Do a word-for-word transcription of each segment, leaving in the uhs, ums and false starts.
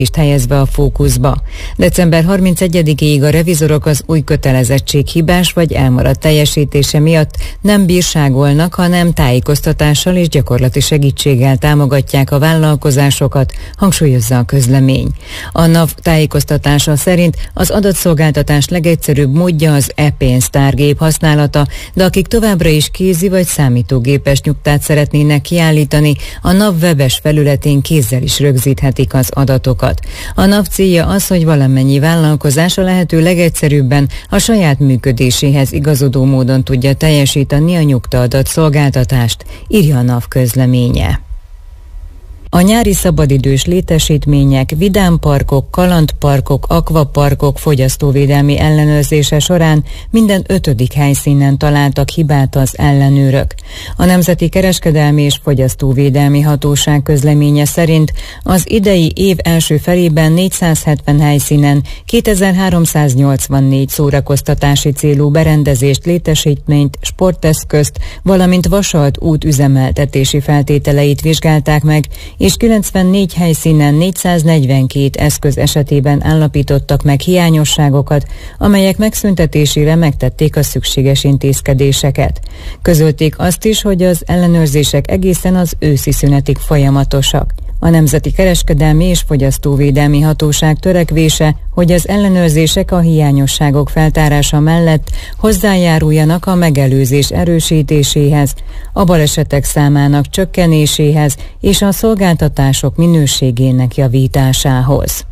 helyezve a fókuszba. december harmincegyedikéig a revizorok az új kötelezettség hibás vagy elmaradt teljesítése miatt nem bírságolnak, hanem tájékoztatással és gyakorlati segítséggel támogatják a vállalkozásokat, hangsúlyozza a közlemény. A NAV tájékoztatása szerint az adatszolgáltatás legegyszerűbb módja az e-pénztárgép használata, de akik továbbra is kézi vagy számítógépes nyugtát szeretnének kiállítani, a NAV webes felületén kézzel is rögzíthetik az adatokat. A NAV célja az, hogy valamennyi vállalkozás a lehető legegyszerűbben a saját működéséhez igazodó módon tudja teljesíteni a nyugtaadat szolgáltatást, írja a NAV közleménye. A nyári szabadidős létesítmények, vidámparkok, kalandparkok, akvaparkok fogyasztóvédelmi ellenőrzése során minden ötödik helyszínen találtak hibát az ellenőrök. A Nemzeti Kereskedelmi és Fogyasztóvédelmi Hatóság közleménye szerint az idei év első felében négyszázhetven helyszínen kétezer-háromszáznyolcvannégy szórakoztatási célú berendezést, létesítményt, sporteszközt, valamint vasalt út üzemeltetési feltételeit vizsgálták meg, és kilencvennégy helyszínen négyszáznegyvenkét eszköz esetében állapítottak meg hiányosságokat, amelyek megszüntetésére megtették a szükséges intézkedéseket. Közölték azt is, hogy az ellenőrzések egészen az őszi szünetig folyamatosak. A Nemzeti Kereskedelmi és Fogyasztóvédelmi Hatóság törekvése, hogy az ellenőrzések a hiányosságok feltárása mellett hozzájáruljanak a megelőzés erősítéséhez, a balesetek számának csökkenéséhez és a szolgáltatások minőségének javításához.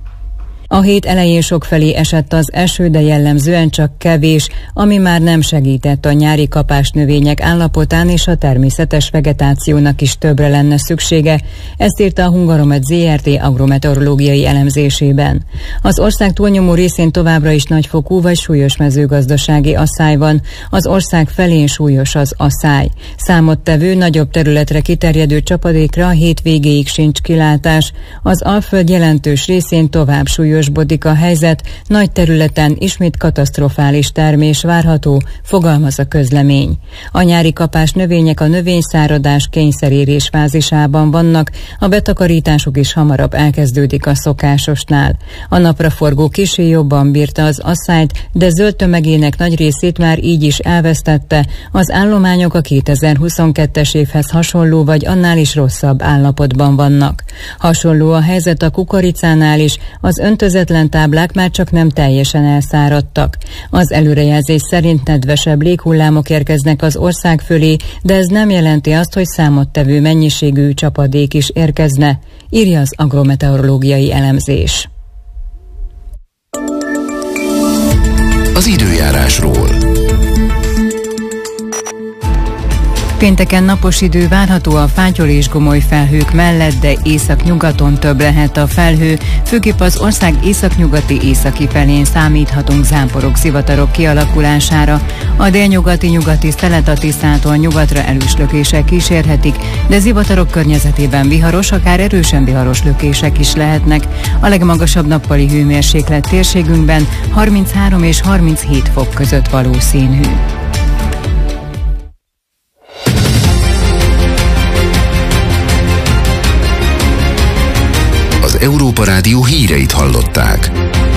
A hét elején sokfelé esett az eső, de jellemzően csak kevés, ami már nem segített a nyári kapásnövények állapotán, és a természetes vegetációnak is többre lenne szüksége. Ezt írta a Hungaromet zé er té agrometeorológiai elemzésében. Az ország túlnyomó részén továbbra is nagyfokú vagy súlyos mezőgazdasági asszály van. Az ország felén súlyos az asszály. Számottevő, nagyobb területre kiterjedő csapadékra a hét végéig sincs kilátás. Az Alföld jelentős részén tovább súlyos bodik a helyzet, nagy területen ismét katasztrofális termés várható, fogalmaz a közlemény. A nyári kapás növények a növényszáradás kényszerérés fázisában vannak, a betakarításuk is hamarabb elkezdődik a szokásosnál. A napraforgó kissé jobban bírta az asszályt, de zöld tömegének nagy részét már így is elvesztette, az állományok a kétezer-huszonkettes évhez hasonló vagy annál is rosszabb állapotban vannak. Hasonló a helyzet a kukoricánál is, az öntöző Öntözetlen táblák már csak nem teljesen elszáradtak. Az előrejelzés szerint nedvesebb léghullámok érkeznek az ország fölé, de ez nem jelenti azt, hogy számottevő mennyiségű csapadék is érkezne, írja az agrometeorológiai elemzés. Az időjárásról. Pénteken napos idő várható a fátyol és gomoly felhők mellett, de északnyugaton több lehet a felhő, főképp az ország északnyugati északi felén számíthatunk záporok, zivatarok kialakulására. A délnyugati-nyugati szelet a Tiszától nyugatra erős lökések kísérhetik, de zivatarok környezetében viharos, akár erősen viharos lökések is lehetnek. A legmagasabb nappali hőmérséklet térségünkben harminchárom és harminchét fok között valószínű. Európa Rádió híreit hallották.